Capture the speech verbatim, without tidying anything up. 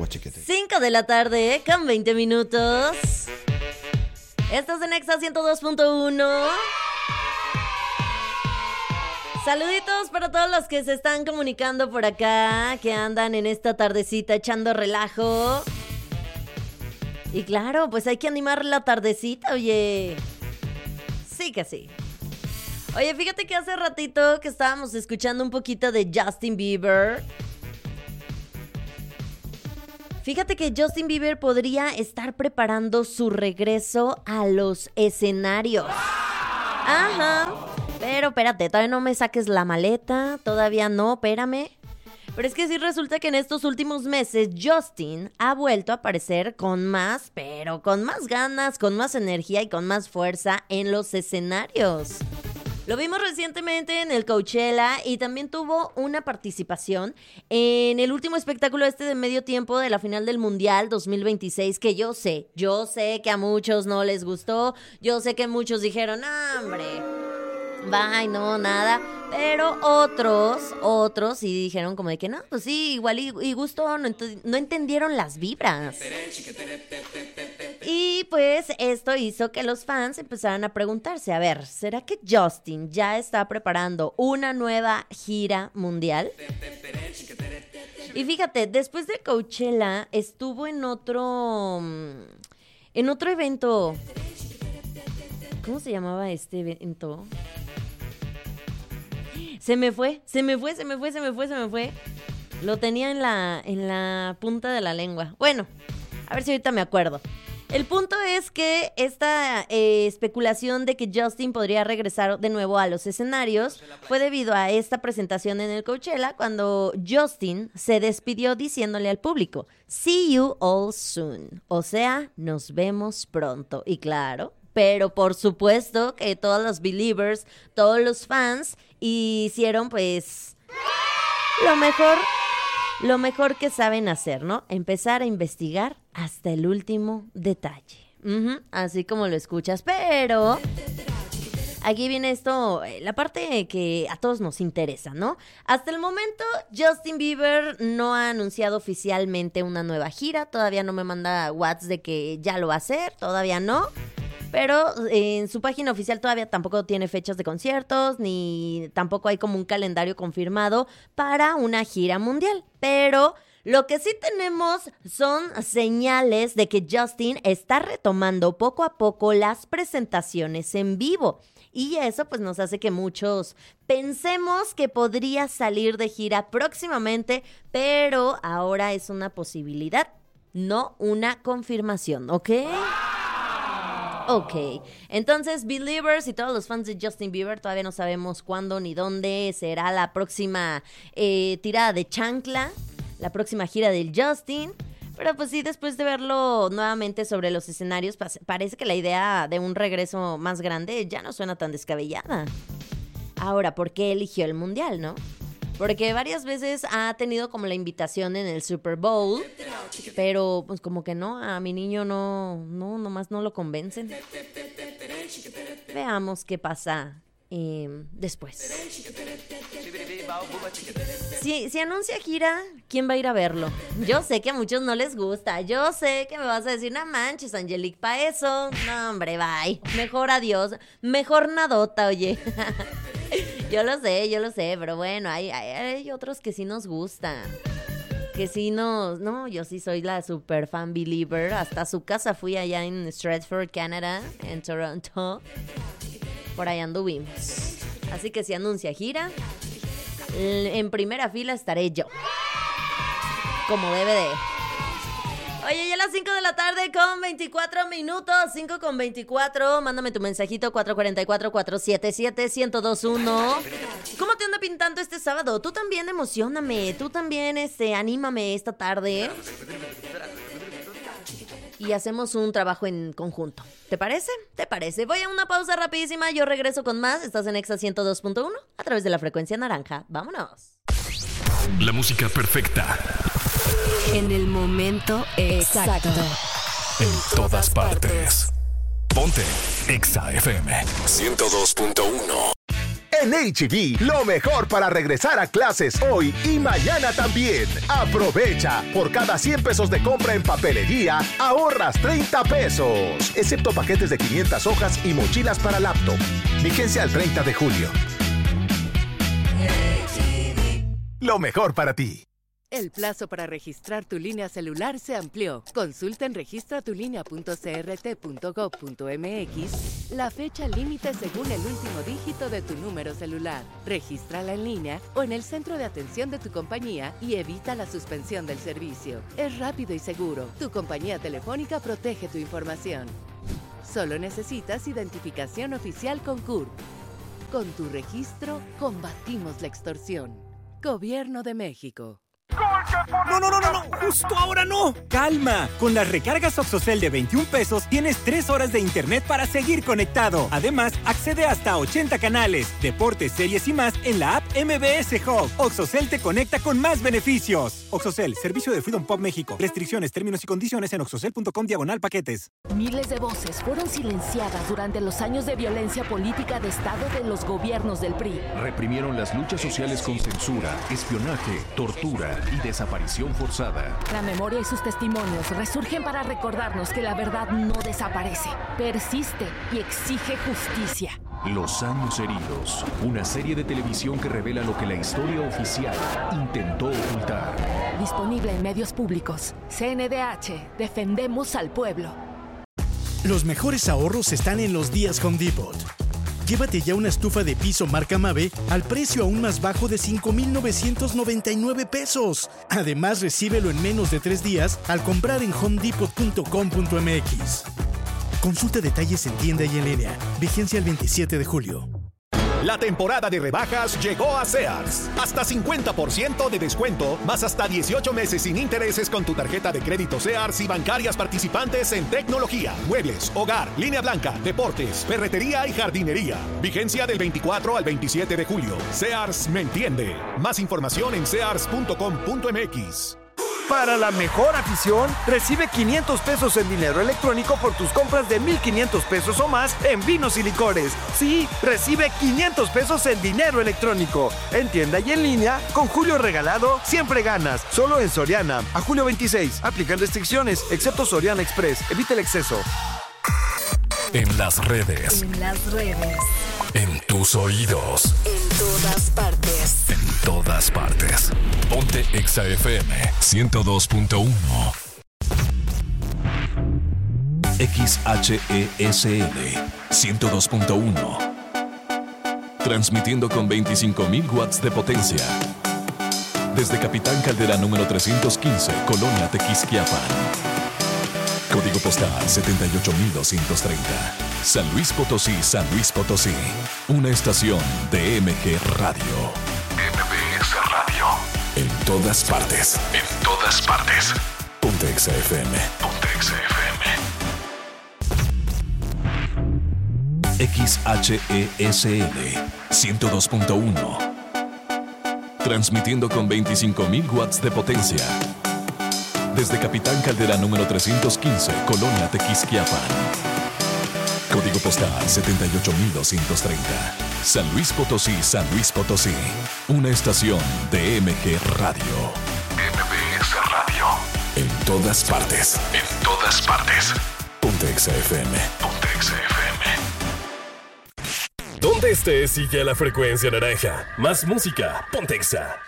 chiquete. cinco de la tarde con veinte minutos. Estás en Exa ciento dos punto uno. Saluditos para todos los que se están comunicando por acá, que andan en esta tardecita echando relajo. Y claro, pues hay que animar la tardecita, oye. Sí que sí. Oye, fíjate que hace ratito que estábamos escuchando un poquito de Justin Bieber. Fíjate que Justin Bieber podría estar preparando su regreso a los escenarios. Ajá. Pero espérate, todavía no me saques la maleta. Todavía no, espérame. Pero es que sí resulta que en estos últimos meses Justin ha vuelto a aparecer con más, pero con más ganas, con más energía y con más fuerza en los escenarios. Lo vimos recientemente en el Coachella y también tuvo una participación en el último espectáculo este de medio tiempo de la final del Mundial dos mil veintiséis, que yo sé, yo sé que a muchos no les gustó, yo sé que muchos dijeron, ¡ah, hombre! Bye, no, nada. Pero otros, otros sí dijeron como de que no, pues sí, igual y, y gustó, no, ent- no entendieron las vibras. Y pues esto hizo que los fans empezaran a preguntarse, a ver, ¿será que Justin ya está preparando una nueva gira mundial? Y fíjate, después de Coachella estuvo en otro, en otro evento. ¿Cómo se llamaba este evento? Se me fue, se me fue, se me fue, se me fue, se me fue. Lo tenía en la, en la punta de la lengua. Bueno, a ver si ahorita me acuerdo. El punto es que esta eh, especulación de que Justin podría regresar de nuevo a los escenarios fue debido a esta presentación en el Coachella, cuando Justin se despidió diciéndole al público, "See you all soon", o sea, nos vemos pronto. Y claro, pero por supuesto que todos los believers, todos los fans hicieron pues lo mejor, lo mejor que saben hacer, ¿no? Empezar a investigar hasta el último detalle. Uh-huh, así como lo escuchas, pero aquí viene esto, la parte que a todos nos interesa, ¿no? Hasta el momento, Justin Bieber no ha anunciado oficialmente una nueva gira, todavía no me manda WhatsApp de que ya lo va a hacer, todavía no. Pero en su página oficial todavía tampoco tiene fechas de conciertos, ni tampoco hay como un calendario confirmado para una gira mundial. Pero lo que sí tenemos son señales de que Justin está retomando poco a poco las presentaciones en vivo. Y eso pues nos hace que muchos pensemos que podría salir de gira próximamente, pero ahora es una posibilidad, no una confirmación, ¿ok? Ok, entonces Believers y todos los fans de Justin Bieber todavía no sabemos cuándo ni dónde será la próxima eh, tirada de chancla, la próxima gira del Justin, pero pues sí, después de verlo nuevamente sobre los escenarios, pa- parece que la idea de un regreso más grande ya no suena tan descabellada. Ahora, ¿por qué eligió el Mundial, no? Porque varias veces ha tenido como la invitación en el Super Bowl, pero pues como que no, a mi niño no, no, nomás no lo convencen. Veamos qué pasa eh, después. Si, si anuncia gira, ¿quién va a ir a verlo? Yo sé que a muchos no les gusta, yo sé que me vas a decir, no manches, Angelique, pa' eso. No, hombre, bye. Mejor adiós, mejor nadota, oye. Yo lo sé, yo lo sé, pero bueno, hay, hay, hay otros que sí nos gustan. Que sí nos... No, yo sí soy la super fan believer. Hasta su casa fui allá en Stratford, Canadá, en Toronto. Por allá anduvimos. Así que si anuncia gira, en primera fila estaré yo. Como debe de... Oye, ya a las cinco de la tarde con veinticuatro minutos, cinco con veinticuatro, mándame tu mensajito cuatro cuatro cuatro, cuatro siete siete, uno cero dos uno. ¿Cómo te anda pintando este sábado? Tú también emocióname, tú también este, anímame esta tarde. Y hacemos un trabajo en conjunto. ¿Te parece? ¿Te parece? Voy a una pausa rapidísima, yo regreso con más. Estás en Exa ciento dos punto uno a través de la frecuencia naranja. ¡Vámonos! La música perfecta. En el momento exacto. En todas partes. Ponte Exa F M ciento dos punto uno. En H E B, lo mejor para regresar a clases hoy y mañana también. Aprovecha, por cada cien pesos de compra en papelería, ahorras treinta pesos, excepto paquetes de quinientas hojas y mochilas para laptop. Vigencia al treinta de julio. Lo mejor para ti. El plazo para registrar tu línea celular se amplió. Consulta en registra tu línea punto c r t punto gov punto m x la fecha límite según el último dígito de tu número celular. Regístrala en línea o en el centro de atención de tu compañía y evita la suspensión del servicio. Es rápido y seguro. Tu compañía telefónica protege tu información. Solo necesitas identificación oficial con C U R P. Con tu registro, combatimos la extorsión. Gobierno de México. No, no, no, no, no, justo ahora no. Calma, con las recargas Oxocel de veintiún pesos tienes tres horas de internet para seguir conectado. Además, accede hasta ochenta canales, deportes, series y más en la app M B S Hub. Oxocel te conecta con más beneficios. Oxocel, servicio de Freedom Pop México. Restricciones, términos y condiciones en oxocel punto com diagonal paquetes. Miles de voces fueron silenciadas durante los años de violencia política de Estado de los gobiernos del P R I. Reprimieron las luchas sociales con censura, espionaje, tortura y desaparición forzada. La memoria y sus testimonios resurgen para recordarnos que la verdad no desaparece, persiste y exige justicia. Los años heridos, una serie de televisión que revela lo que la historia oficial intentó ocultar. Disponible en medios públicos. C N D H, defendemos al pueblo. Los mejores ahorros están en los días Home Depot. Llévate ya una estufa de piso marca Mave al precio aún más bajo de cinco mil novecientos noventa y nueve pesos. Además, recíbelo en menos de tres días al comprar en home depot punto com punto m x. Consulta detalles en tienda y en línea. Vigencia el veintisiete de julio. La temporada de rebajas llegó a Sears. Hasta cincuenta por ciento de descuento, más hasta dieciocho meses sin intereses con tu tarjeta de crédito Sears y bancarias participantes en tecnología, muebles, hogar, línea blanca, deportes, ferretería y jardinería. Vigencia del veinticuatro al veintisiete de julio. Sears me entiende. Más información en sears punto com punto m x. Para la mejor afición, recibe quinientos pesos en dinero electrónico por tus compras de mil quinientos pesos o más en vinos y licores. Sí, recibe quinientos pesos en dinero electrónico. En tienda y en línea, con Julio Regalado, siempre ganas. Solo en Soriana. A julio veintiséis. Aplican restricciones, excepto Soriana Express. Evita el exceso. En las redes. En las redes. En tus oídos. En todas partes. En todas partes. Ponte Exa F M ciento dos punto uno. X H E S L ciento dos punto uno. Transmitiendo con veinticinco mil watts de potencia. Desde Capitán Caldera número trescientos quince, Colonia Tequisquiapan. Código postal setenta y ocho mil doscientos treinta. San Luis Potosí, San Luis Potosí. Una estación de M G Radio. M B S Radio. En todas partes. En todas partes. Ponte Exa F M. Ponte Exa F M. X H E S L ciento dos punto uno. Transmitiendo con veinticinco mil watts de potencia. Desde Capitán Caldera número trescientos quince, Colonia Tequisquiapan. Código postal setenta y ocho mil doscientos treinta. San Luis Potosí, San Luis Potosí. Una estación de M G Radio. M B S Radio. En todas partes. En todas partes. Ponte Exa F M. Ponte Exa F M. Donde estés, sigue la frecuencia naranja. Más música. Ponte Exa.